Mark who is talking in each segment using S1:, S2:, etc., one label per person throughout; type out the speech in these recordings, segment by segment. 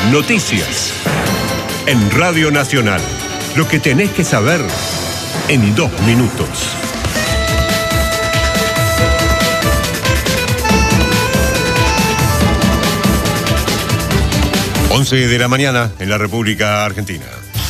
S1: Noticias. En Radio Nacional. Lo que tenés que saber en 2 minutos. 11 de la mañana en la República Argentina.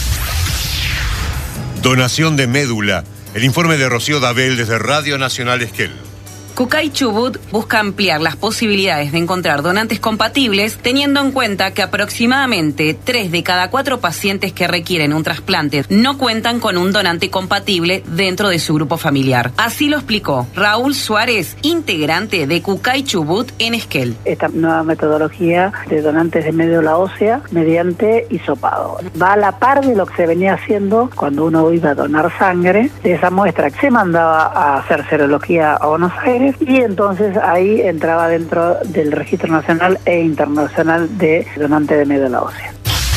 S1: Donación de médula. El informe de Rocío Dabel desde Radio Nacional Esquel.
S2: Cucay Chubut busca ampliar las posibilidades de encontrar donantes compatibles, teniendo en cuenta que aproximadamente 3 de cada 4 pacientes que requieren un trasplante no cuentan con un donante compatible dentro de su grupo familiar. Así lo explicó Raúl Suárez, integrante de Cucay Chubut en Esquel.
S3: Esta nueva metodología de donantes de médula ósea mediante hisopado va a la par de lo que se venía haciendo cuando uno iba a donar sangre. De esa muestra que se mandaba a hacer serología a Buenos Aires, y entonces ahí entraba dentro del registro nacional e internacional de donante de médula ósea.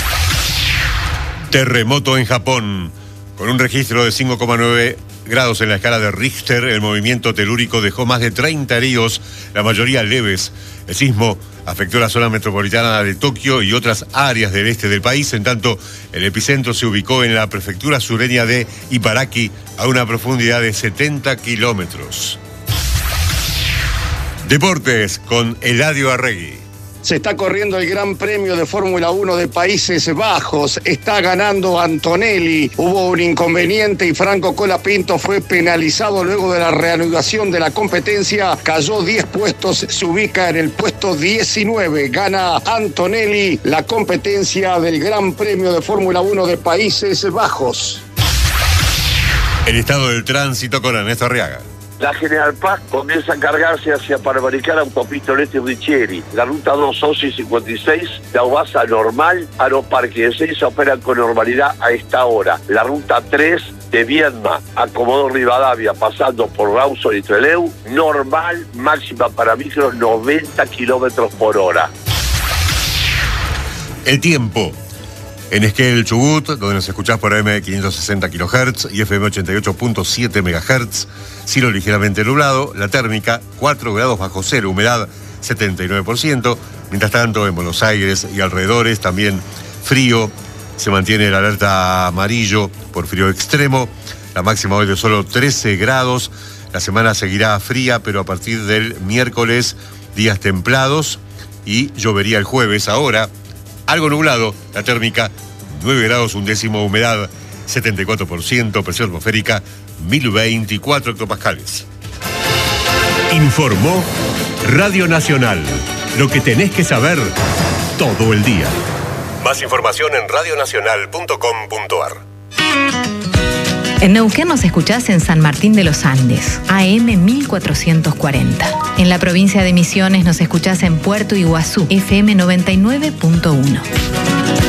S1: Terremoto en Japón. Con un registro de 5,9 grados en la escala de Richter, el movimiento telúrico dejó más de 30 heridos, la mayoría leves. El sismo afectó la zona metropolitana de Tokio y otras áreas del este del país, en tanto el epicentro se ubicó en la prefectura sureña de Ibaraki, a una profundidad de 70 kilómetros. Deportes con Eladio Arregui.
S4: Se está corriendo el Gran Premio de Fórmula 1 de Países Bajos. Está ganando Antonelli. Hubo un inconveniente y Franco Colapinto fue penalizado luego de la reanudación de la competencia. Cayó 10 puestos, se ubica en el puesto 19. Gana Antonelli la competencia del Gran Premio de Fórmula 1 de Países Bajos.
S1: El estado del tránsito con Ernesto Arriaga.
S5: La General Paz comienza a cargarse hacia Panamericana, Autopista Oeste Udicheri. La ruta 2, 11 y 56, la Ubasa normal, Aeroparque de Ezeiza operan con normalidad a esta hora. La ruta 3 de Viedma a Comodoro Rivadavia, pasando por Rawson y Trelew, normal, máxima para micros 90 kilómetros por hora.
S1: El tiempo. En Esquel, Chubut, donde nos escuchás por AM 560 kHz y FM 88.7 MHz, cielo ligeramente nublado, la térmica 4 grados bajo cero, humedad 79%. Mientras tanto, en Buenos Aires y alrededores también frío, se mantiene el alerta amarillo por frío extremo, la máxima hoy de solo 13 grados, la semana seguirá fría, pero a partir del miércoles días templados y llovería el jueves. Ahora, algo nublado, la térmica 9 grados, un décimo, humedad 74%, presión atmosférica 1024 hectopascales. Informó Radio Nacional. Lo que tenés que saber todo el día. Más información en radionacional.com.ar.
S6: En Neuquén nos escuchás en San Martín de los Andes, AM 1440. En la provincia de Misiones nos escuchás en Puerto Iguazú, FM 99.1.